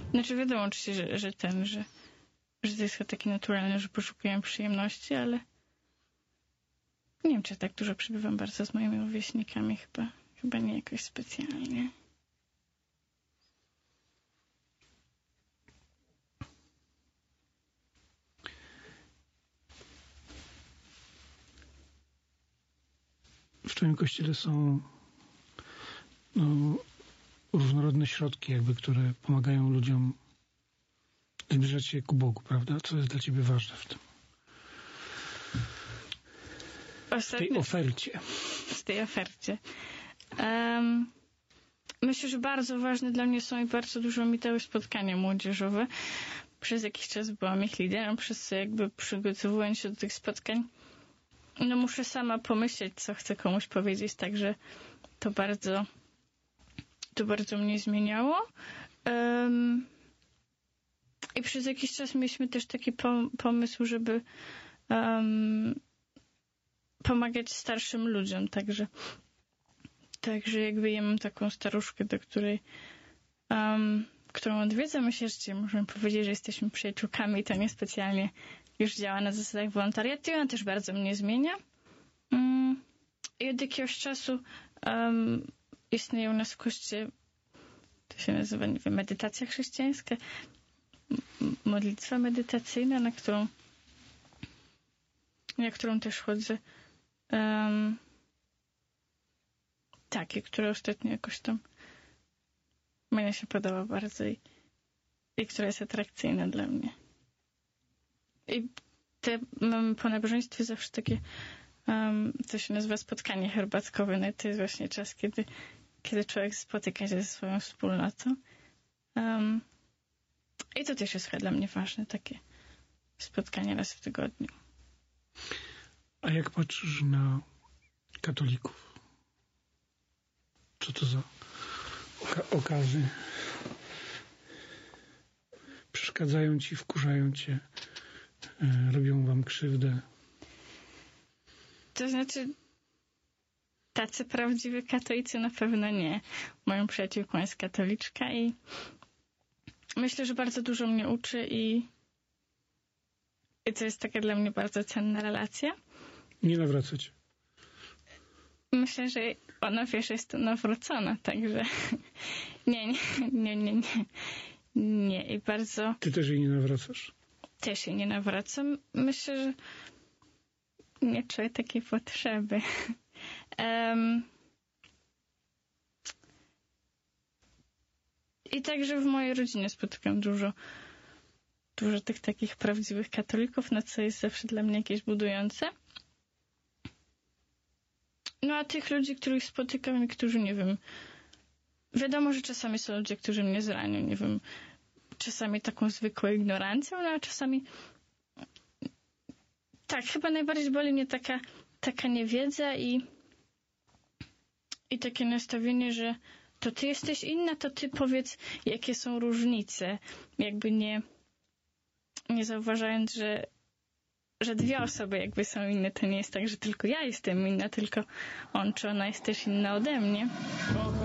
Znaczy wiadomo oczywiście, że to jest takie naturalne, że poszukuję przyjemności, ale nie wiem, czy tak dużo przybywam bardzo z moimi rówieśnikami. Chyba nie jakoś specjalnie. W twoim kościele są różnorodne środki, które pomagają ludziom zbliżać się ku Bogu, prawda? Co jest dla ciebie ważne w tym? W tej ofercie. Myślę, że bardzo ważne dla mnie są i bardzo dużo mi dały spotkania młodzieżowe. Przez jakiś czas byłam ich liderem, przez co przygotowując się do tych spotkań, muszę sama pomyśleć, co chcę komuś powiedzieć, także to bardzo mnie zmieniało. I przez jakiś czas mieliśmy też taki pomysł, żeby pomagać starszym ludziom, także ja mam taką staruszkę, do którą odwiedzam. Myślę, że możemy powiedzieć, że jesteśmy przyjaciółkami i to niespecjalnie już działa na zasadach wolontariatu. Ona też bardzo mnie zmienia. I od jakiegoś czasu istnieje u nas w kościele, to się nazywa, nie wiem, medytacja chrześcijańska, modlitwa medytacyjna, na którą też chodzę. Tak, i która ostatnio jakoś tam mnie się podoba bardzo i która jest atrakcyjna dla mnie. I mamy po nabożeństwie zawsze takie to się nazywa spotkanie herbatkowe. No i to jest właśnie czas, kiedy człowiek spotyka się ze swoją wspólnotą. I to też jest chyba dla mnie ważne, takie spotkanie raz w tygodniu. A jak patrzysz na katolików? Co to za okazy? Przeszkadzają ci, wkurzają cię, robią wam krzywdę? To znaczy, tacy prawdziwi katolicy na pewno nie. Moją przyjaciółką jest katoliczka i myślę, że bardzo dużo mnie uczy i to jest taka dla mnie bardzo cenna relacja. Nie nawracać. Myślę, że ona wie, że jestem nawrócona, także nie. I bardzo... Ty też jej nie nawracasz? Też jej nie nawracam. Myślę, że nie czuję takiej potrzeby. I także w mojej rodzinie spotykam dużo tych takich prawdziwych katolików, co jest zawsze dla mnie jakieś budujące. No a tych ludzi, których spotykam i którzy, nie wiem, wiadomo, że czasami są ludzie, którzy mnie zranią, nie wiem, czasami taką zwykłą ignorancją, no a czasami tak, chyba najbardziej boli mnie taka niewiedza i takie nastawienie, że to ty jesteś inna, to ty powiedz, jakie są różnice. Jakby nie zauważając, że dwie osoby jakby są inne. To nie jest tak, że tylko ja jestem inna, tylko on czy ona jest też inna ode mnie.